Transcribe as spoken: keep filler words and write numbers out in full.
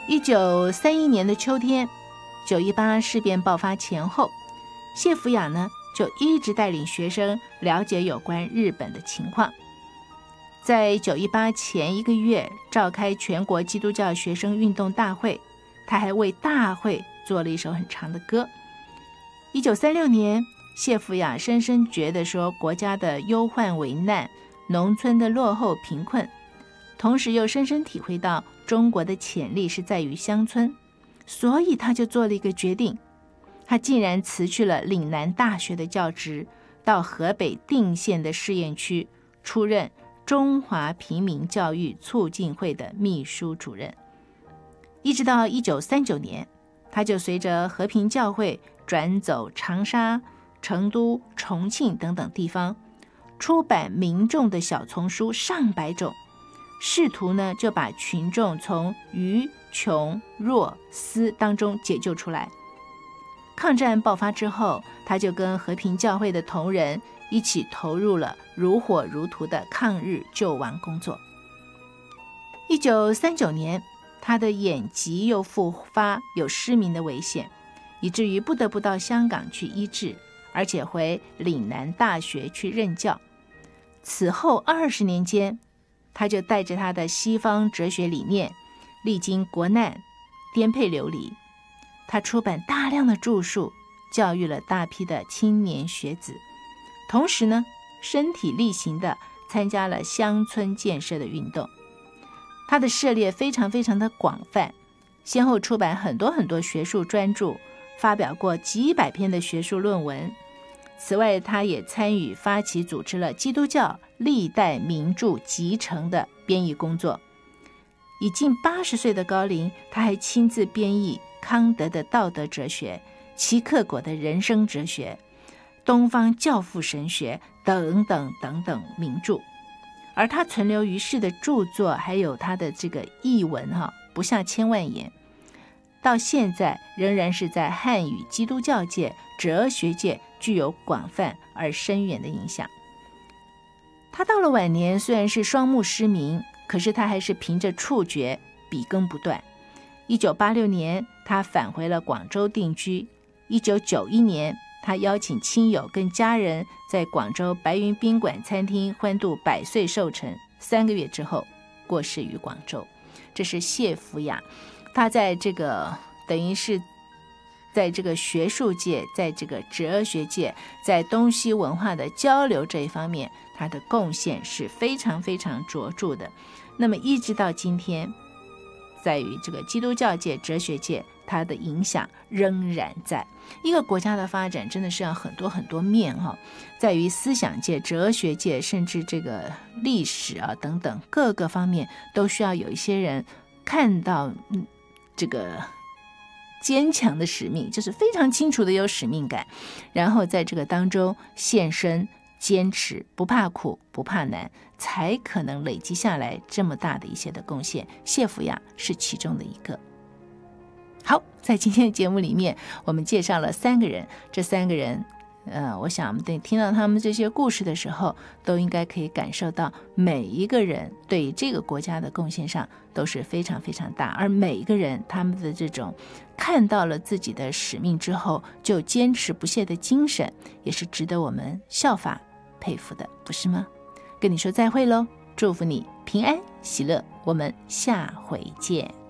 一九三一年的秋天，九一八事变爆发前后，谢福雅呢就一直带领学生了解有关日本的情况。在九一八前一个月召开全国基督教学生运动大会，他还为大会做了一首很长的歌。一九三六年，谢福雅深深觉得说国家的忧患危难，农村的落后贫困，同时又深深体会到中国的潜力是在于乡村，所以他就做了一个决定，他竟然辞去了岭南大学的教职，到河北定县的试验区出任中华平民教育促进会的秘书主任。一直到一九三九年，他就随着和平教会转走长沙、成都、重庆等等地方，出版民众的小丛书上百种，试图呢就把群众从愚、穷、弱、私当中解救出来。抗战爆发之后，他就跟和平教会的同仁一起投入了如火如荼的抗日救亡工作。一九三九年，他的眼疾又复发，有失明的危险，以至于不得不到香港去医治，而且回岭南大学去任教。此后二十年间，他就带着他的西方哲学理念，历经国难，颠沛流离。他出版大量的著述，教育了大批的青年学子，同时呢，身体力行地参加了乡村建设的运动。他的涉猎非常非常的广泛，先后出版很多很多学术专著，发表过几百篇的学术论文。此外，他也参与发起组织了基督教历代名著集成的编译工作。已近八十岁的高龄，他还亲自编译康德的道德哲学、齐克果的人生哲学、东方教父神学等等等等名著。而他存留于世的著作还有他的这个译文哈，不下千万言，到现在仍然是在汉语基督教界、哲学界具有广泛而深远的影响。他到了晚年，虽然是双目失明，可是他还是凭着触觉笔耕不断。一九八六年，他返回了广州定居。一九九一年，他邀请亲友跟家人在广州白云宾馆餐厅欢度百岁寿辰，三个月之后过世于广州。这是谢福雅，他在这个等于是在这个学术界，在这个哲学界，在东西文化的交流这一方面，他的贡献是非常非常卓著的。那么一直到今天，在于这个基督教界、哲学界，它的影响仍然在。一个国家的发展真的是要很多很多面哈、哦，在于思想界、哲学界，甚至这个历史啊等等各个方面，都需要有一些人看到、嗯、这个坚强的使命，就是非常清楚的有使命感，然后在这个当中献身、坚持，不怕苦不怕难，才可能累积下来这么大的一些的贡献。谢福雅是其中的一个。好，在今天的节目里面，我们介绍了三个人，这三个人呃，我想我们等听到他们这些故事的时候，都应该可以感受到每一个人对这个国家的贡献上都是非常非常大，而每一个人他们的这种看到了自己的使命之后就坚持不懈的精神，也是值得我们效法佩服的，不是吗？跟你说再会咯，祝福你平安喜乐，我们下回见。